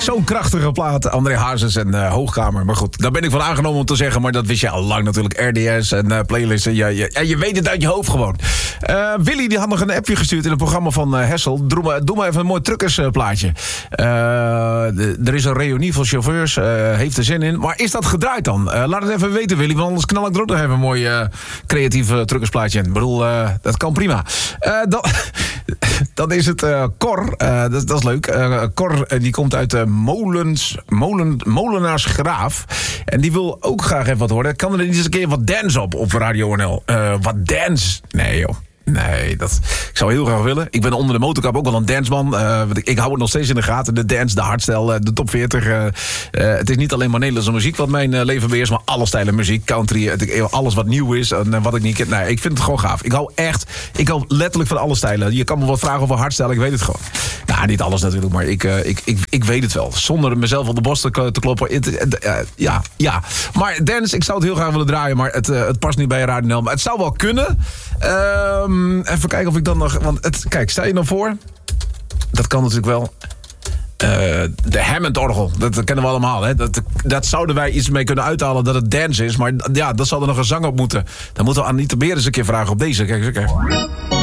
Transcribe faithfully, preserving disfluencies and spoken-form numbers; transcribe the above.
Zo'n krachtige plaat. André Hazes en uh, Hoogkamer. Maar goed, daar ben ik van aangenomen om te zeggen. Maar dat wist je al lang natuurlijk. R D S en uh, playlisten. Ja, ja, ja, je weet het uit je hoofd gewoon. Uh, Willy die had nog een appje gestuurd in het programma van uh, Hessel. Doe maar, doe maar even een mooi truckersplaatje. Uh, de, er is een reunie van chauffeurs. Uh, heeft er zin in. Maar is dat gedraaid dan? Uh, laat het even weten, Willy. Want anders knal ik er ook nog even een mooi uh, creatief uh, truckersplaatje in. Ik bedoel, uh, dat kan prima. Uh, dan, dan is het uh, Cor. Uh, dat, dat is leuk. Uh, Cor uh, die komt uit uh, Molens, Molen, Molenaarsgraaf. En die wil ook graag even wat horen. Kan er niet eens een keer wat dance op op Radio N L? Uh, wat dance? Nee joh. Nee, dat, ik zou heel graag willen. Ik ben onder de motorkap ook wel een danceman. Uh, ik, ik hou het nog steeds in de gaten. De dance, de hardstyle, de top veertig. Uh, uh, het is niet alleen maar Nederlandse muziek wat mijn uh, leven beheerst, maar alle stijlen muziek, country, uh, alles wat nieuw is en uh, wat ik niet ken. Nee, ik vind het gewoon gaaf. Ik hou echt, ik hou letterlijk van alle stijlen. Je kan me wat vragen over hardstyle, ik weet het gewoon. Nou, niet alles natuurlijk, maar ik, uh, ik, ik, ik weet het wel. Zonder mezelf op de borst te, te kloppen. Het, uh, uh, ja, ja. Maar dance, ik zou het heel graag willen draaien, maar het, uh, het past niet bij Radio N L. Maar het zou wel kunnen. Ehm... Um, even kijken of ik dan nog... Want het, kijk, stel je nou voor... Dat kan natuurlijk wel... Uh, de Hammond-orgel, dat kennen we allemaal. Hè? Dat, dat zouden wij iets mee kunnen uithalen dat het dance is. Maar ja, dat zal er nog een zang op moeten. Dan moeten we Anita Beer eens een keer vragen op deze. Kijk, kijk.